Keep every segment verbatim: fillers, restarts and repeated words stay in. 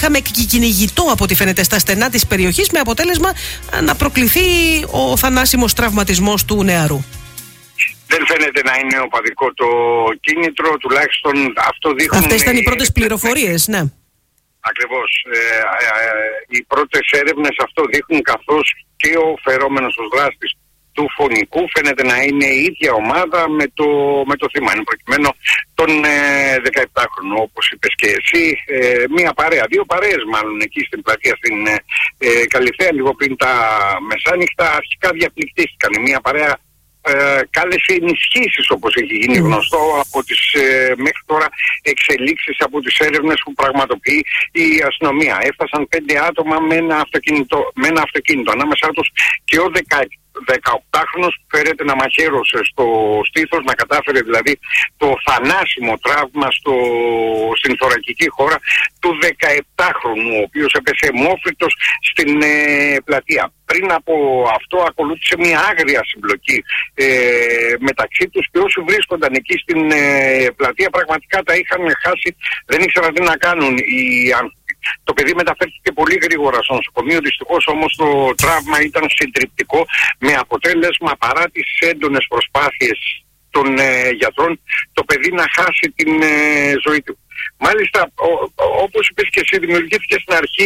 είχαμε και κυνηγητό από ό,τι φαίνεται στα στενά της περιοχής, με αποτέλεσμα να προκληθεί ο θανάσιμος τραυματισμός του νεαρού. Δεν φαίνεται να είναι οπαδικό το κίνητρο, τουλάχιστον αυτό δείχνουν... Αυτές ήταν οι πρώτες πληροφορίες, ναι. Ακριβώς. Ε, ε, ε, οι πρώτες έρευνες αυτό δείχνουν, καθώς και ο φερόμενος ως δράστης του φωνικού φαίνεται να είναι η ίδια ομάδα με το, με το θύμα. Είναι προκειμένου τον ε, δεκαεπτάχρονο, όπως είπες και εσύ, ε, μία παρέα, δύο παρέες μάλλον εκεί στην πλατεία στην ε, Καλυθέα, λίγο πριν τα μεσάνυχτα, αρχικά διαπληκτίστηκαν. Μία παρέα Ε, κάλεσε ενισχύσεις, όπως έχει γίνει γνωστό, από τις ε, μέχρι τώρα εξελίξεις, από τις έρευνες που πραγματοποιεί η αστυνομία. Έφτασαν πέντε άτομα με ένα αυτοκίνητο, με ένα αυτοκίνητο. Ανάμεσά τους και ο δεκαοκτάχρονος που φέρεται να μαχαίρωσε στο στήθος, να κατάφερε δηλαδή το θανάσιμο τραύμα στο, στην θωρακική χώρα του δεκαεπτάχρονου, ο οποίος έπεσε αιμόφυτος στην ε, πλατεία. Πριν από αυτό ακολούθησε μια άγρια συμπλοκή ε, μεταξύ τους, και όσοι βρίσκονταν εκεί στην ε, πλατεία πραγματικά τα είχαν χάσει, δεν ήξεραν τι να κάνουν οι άνθρωποι. Το παιδί μεταφέρθηκε πολύ γρήγορα στο νοσοκομείο, δυστυχώς όμως το τραύμα ήταν συντριπτικό, με αποτέλεσμα, παρά τις έντονες προσπάθειες των ε, γιατρών, το παιδί να χάσει την ε, ζωή του. Μάλιστα, όπως είπες και εσύ, δημιουργήθηκε στην αρχή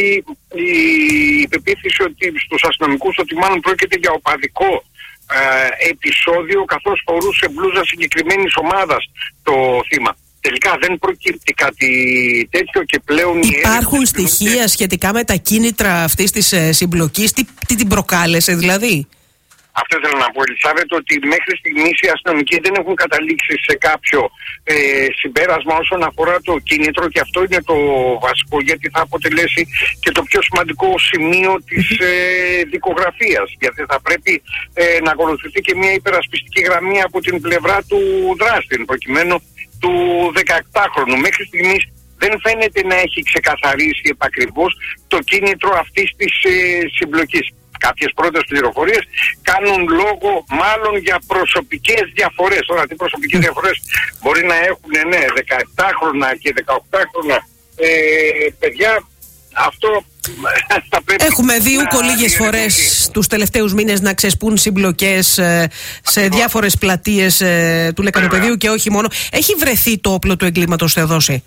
η πεποίθηση ότι στους αστυνομικούς ότι μάλλον πρόκειται για οπαδικό ε, επεισόδιο, καθώς φορούσε μπλούζα συγκεκριμένης ομάδας το θύμα. Τελικά δεν προκύπτει κάτι τέτοιο και πλέον... Υπάρχουν στοιχεία και... σχετικά με τα κίνητρα αυτής της ε, συμπλοκής, τι, τι την προκάλεσε δηλαδή? Αυτό θέλω να πω, Ελισάβετ, ότι μέχρι στιγμής οι αστυνομικοί δεν έχουν καταλήξει σε κάποιο ε, συμπέρασμα όσον αφορά το κίνητρο, και αυτό είναι το βασικό, γιατί θα αποτελέσει και το πιο σημαντικό σημείο της ε, δικογραφίας. Γιατί θα πρέπει ε, να ακολουθηθεί και μια υπερασπιστική γραμμή από την πλευρά του δράστη, προκειμένου του δεκαεπτάχρονου. Μέχρι στιγμής δεν φαίνεται να έχει ξεκαθαρίσει επακριβώς το κίνητρο αυτής της ε, συμπλοκής. Κάποιες πρώτες πληροφορίες κάνουν λόγο μάλλον για προσωπικές διαφορές. Τώρα, τι προσωπικές διαφορές μπορεί να έχουν, ναι, δεκαεπτάχρονα και δεκαοκτάχρονα ε, παιδιά, αυτό θα πρέπει... Έχουμε δει ούκο λίγες φορές τους τελευταίους μήνες να ξεσπούν συμπλοκές ε, σε διάφορες πλατείες ε, του Λεκανοπεδίου και όχι μόνο. Έχει βρεθεί το όπλο του εγκλήματος, Θεοδόση?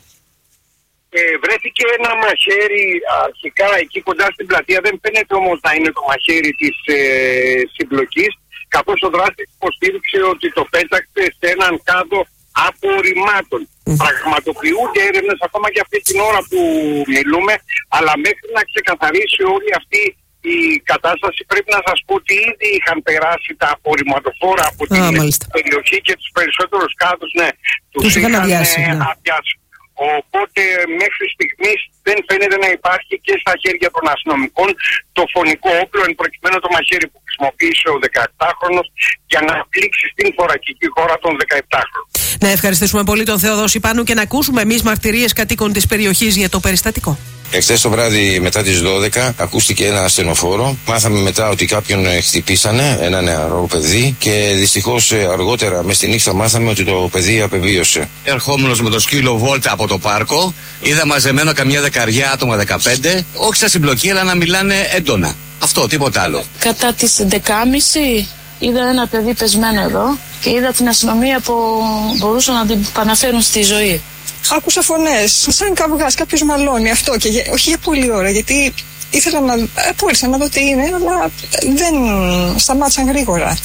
Ε, βρέθηκε ένα μαχαίρι αρχικά εκεί κοντά στην πλατεία, δεν φαίνεται όμως να είναι το μαχαίρι της ε, συμπλοκής, καθώς ο δράστης υποστήριξε ότι το πέταξε σε έναν κάδο απορριμμάτων. Mm. Πραγματοποιούνται έρευνες ακόμα και αυτή την ώρα που μιλούμε, αλλά μέχρι να ξεκαθαρίσει όλη αυτή η κατάσταση πρέπει να σας πω ότι ήδη είχαν περάσει τα απορριμματοφόρα από την ah, περιοχή και τους περισσότερους κάδους, ναι, τους, τους είχαν αδειάσει. Ναι. αδειάσει. Οπότε μέχρι στιγμής δεν φαίνεται να υπάρχει και στα χέρια των αστυνομικών το φωνικό όπλο, εν προκειμένου το μαχαίρι που χρησιμοποίησε ο δεκαεπτάχρονος για να πλήξει στην θωρακική χώρα των δεκαεπτάχρονων. Να ευχαριστήσουμε πολύ τον Θεοδόση Πάνου και να ακούσουμε εμείς μαρτυρίες κατοίκων της περιοχής για το περιστατικό. Εχθές το βράδυ μετά τις δώδεκα ακούστηκε ένα ασθενοφόρο. Μάθαμε μετά ότι κάποιον χτυπήσανε, ένα νεαρό παιδί, και δυστυχώς αργότερα μες στη νύχτα μάθαμε ότι το παιδί απεβίωσε. Ερχόμενος με το σκύλο βόλτα από το πάρκο, είδα μαζεμένο καμιά δεκαριά άτομα, δεκαπέντε, όχι στα συμπλοκή, αλλά να μιλάνε έντονα. Αυτό, τίποτα άλλο. Κατά τις έντεκα και μισή είδα ένα παιδί πεσμένο εδώ και είδα την αστυνομία που μπορούσαν να την επαναφέρουν στη ζωή. Άκουσα φωνές, σαν καυγάς, κάποιος μαλώνει, αυτό, και για, όχι για πολλή ώρα, γιατί ήθελα να, πούλησα να δω τι είναι, αλλά δεν σταμάτησαν γρήγορα.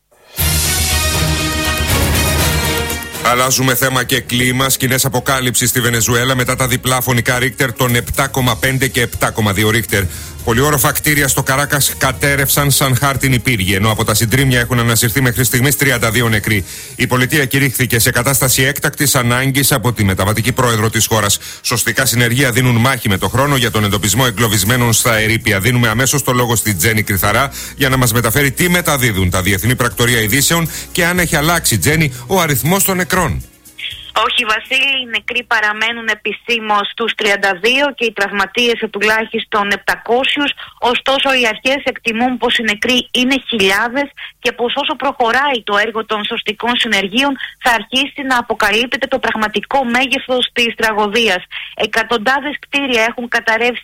Αλλάζουμε θέμα και κλίμα. Σκηνές αποκάλυψης στη Βενεζουέλα μετά τα διπλά φωνικά Ρίχτερ των επτά κόμμα πέντε και επτά κόμμα δύο Ρίχτερ. Πολυόροφα κτίρια στο Καράκας κατέρευσαν σαν χάρτινη πύργη, ενώ από τα συντρίμμια έχουν ανασυρθεί μέχρι στιγμής τριάντα δύο νεκροί. Η πολιτεία κηρύχθηκε σε κατάσταση έκτακτης ανάγκης από τη μεταβατική πρόεδρο της χώρας. Σωστικά συνεργεία δίνουν μάχη με το χρόνο για τον εντοπισμό εγκλωβισμένων στα ερείπια. Δίνουμε αμέσως το λόγο στη Τζέννη Κρυθαρά για να μας μεταφέρει τι μεταδίδουν τα διεθνή πρακτορία ειδήσεων και αν έχει αλλάξει, Τζέννη, ο αριθμός των νεκρών. Όχι, Βασίλη, οι νεκροί παραμένουν επισήμως στους τριάντα δύο και οι τραυματίες σε τουλάχιστον επτακόσιους. Ωστόσο, οι αρχές εκτιμούν πως οι νεκροί είναι χιλιάδες και πως όσο προχωράει το έργο των σωστικών συνεργείων θα αρχίσει να αποκαλύπτεται το πραγματικό μέγεθος της τραγωδίας. Εκατοντάδες κτίρια έχουν καταρρεύσει